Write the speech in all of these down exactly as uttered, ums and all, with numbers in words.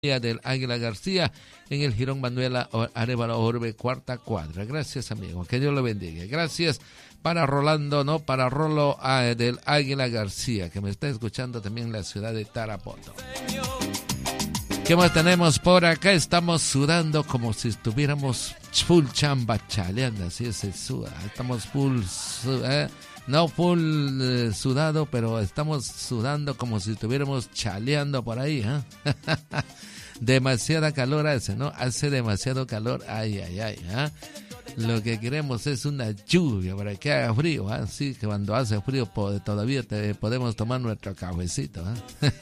del Águila García en el Jirón Manuela Arévalo Orbe, cuarta cuadra. Gracias, amigo, que Dios lo bendiga. Gracias para Rolando, no, para Rolo ah, del Águila García, que me está escuchando también en la ciudad de Tarapoto. ¿Qué más tenemos por acá? Estamos sudando como si estuviéramos full chamba chaleando, así se suda. Estamos full, eh, no full eh, sudado, pero estamos sudando como si estuviéramos chaleando por ahí, ¿eh? Demasiada calor hace, ¿no? Hace demasiado calor, ay, ay, ay, ¿eh? Lo que queremos es una lluvia para que haga frío, ¿eh? Así que cuando hace frío todavía te, podemos tomar nuestro cafecito, ¿eh?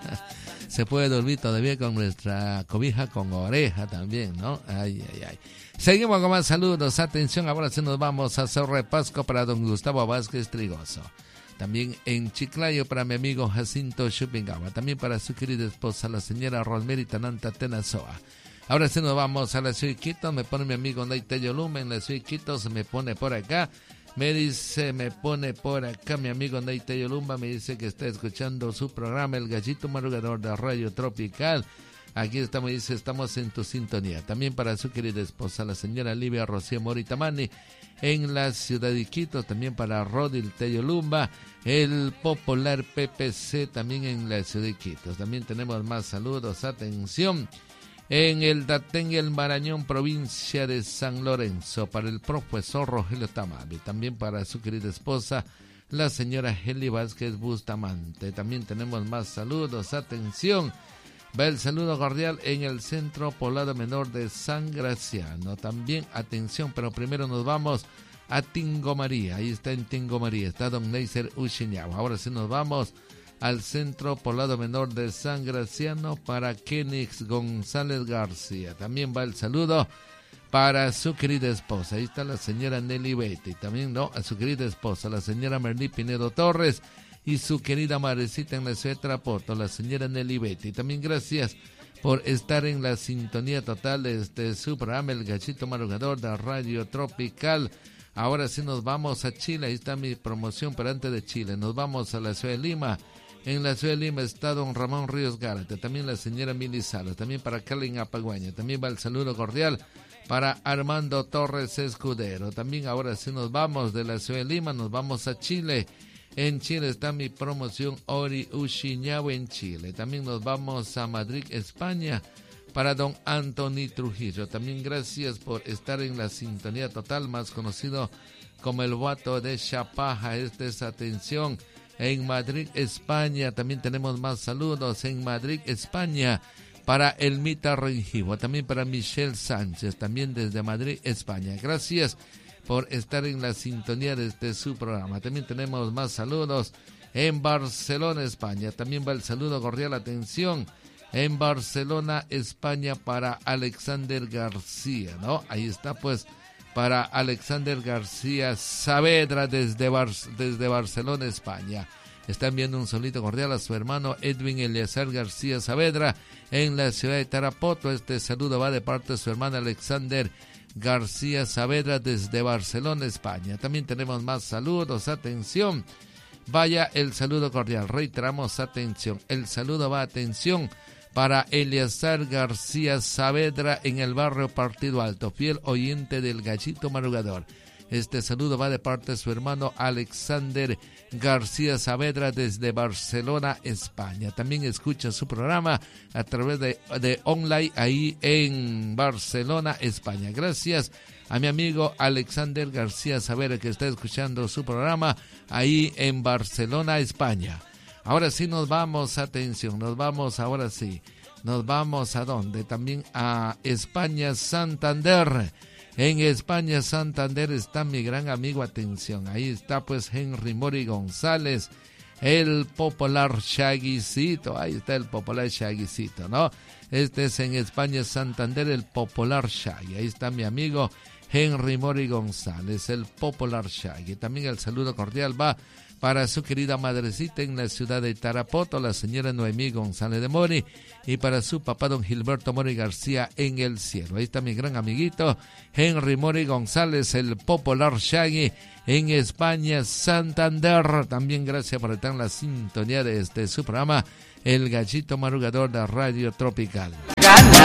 Se puede dormir todavía con nuestra cobija con oreja también, ¿no? Ay, ay, ay. Seguimos con más saludos. Atención, ahora sí nos vamos a hacer repasco para don Gustavo Vázquez Trigoso. También en Chiclayo para mi amigo Jacinto Chupingawa. También para su querida esposa, la señora Rosemary Tananta Tenazoa. Ahora sí nos vamos a la ciudad de Quito. Me pone mi amigo Naitello Luma en la ciudad de Quito. Se me pone por acá. Me dice, me pone por acá mi amigo Naitello Luma. Me dice que está escuchando su programa El Gallito Madrugador de Radio Tropical. Aquí estamos, dice, estamos en tu sintonía. También para su querida esposa, la señora Livia Rocío Moritamani, en la ciudad de Quito. También para Rodil Tello Lumba, el popular P P C, también en la ciudad de Quito. También tenemos más saludos, atención, en el Datén y el Marañón, provincia de San Lorenzo, para el profesor Rogelio Tamabi. También para su querida esposa, la señora Heli Vázquez Bustamante. También tenemos más saludos, atención, va el saludo cordial en el Centro Poblado Menor de San Graciano. También, atención, pero primero nos vamos a Tingo María. Ahí está en Tingo María, está don Neiser Uchiñao. Ahora sí nos vamos al Centro Poblado Menor de San Graciano para Kenix González García. También va el saludo para su querida esposa. Ahí está la señora Nelly Betty. También, no, a su querida esposa, la señora Merlí Pinedo Torres, y su querida madrecita en la ciudad de Tarapoto, la señora Nelly Betty. También gracias por estar en la sintonía total de este su programa, El Gallito Madrugador de Radio Tropical. Ahora sí nos vamos a Chile, ahí está mi promoción, pero antes de Chile, nos vamos a la ciudad de Lima. En la ciudad de Lima está don Ramón Ríos Gárate, también la señora Mili Salas, también para Carlin Apaguaña. También va el saludo cordial para Armando Torres Escudero. También ahora sí nos vamos de la ciudad de Lima, nos vamos a Chile. En Chile está mi promoción Ori Uchiñao en Chile. También nos vamos a Madrid, España, para don Anthony Trujillo. También gracias por estar en la sintonía total, más conocido como el Guato de Chapaja. Esta es atención en Madrid, España. También tenemos más saludos en Madrid, España, para Elmita Rengivo. También para Michelle Sánchez, también desde Madrid, España. Gracias por estar en la sintonía de este su programa. También tenemos más saludos en Barcelona, España. También va el saludo cordial, atención, en Barcelona, España, para Alexander García, ¿no? Ahí está, pues, para Alexander García Saavedra desde, Bar- desde Barcelona, España. Está enviando un saludo cordial a su hermano Edwin Eleazar García Saavedra en la ciudad de Tarapoto. Este saludo va de parte de su hermano Alexander García Saavedra desde Barcelona, España. También tenemos más saludos, atención, vaya el saludo cordial, reiteramos, atención, el saludo va, atención, para Eleazar García Saavedra en el barrio Partido Alto, fiel oyente del Gallito Madrugador. Este saludo va de parte de su hermano Alexander García Saavedra desde Barcelona, España. También escucha su programa a través de, de online ahí en Barcelona, España. Gracias a mi amigo Alexander García Saavedra que está escuchando su programa ahí en Barcelona, España. Ahora sí nos vamos, atención, nos vamos ahora sí. Nos vamos a dónde? También a España, Santander. En España, Santander, está mi gran amigo, atención, ahí está pues Henry Mori González, el popular Shaggycito, ahí está el popular Shaggycito, ¿no? Este es en España, Santander, el popular Shaggy, ahí está mi amigo Henry Mori González, el popular Shaggy. También el saludo cordial va para su querida madrecita en la ciudad de Tarapoto, la señora Noemí González de Mori, y para su papá don Gilberto Mori García en el cielo. Ahí está mi gran amiguito Henry Mori González, el popular Shaggy, en España, Santander. También gracias por estar en la sintonía de este su programa, el gallito madrugador de Radio Tropical. Gana.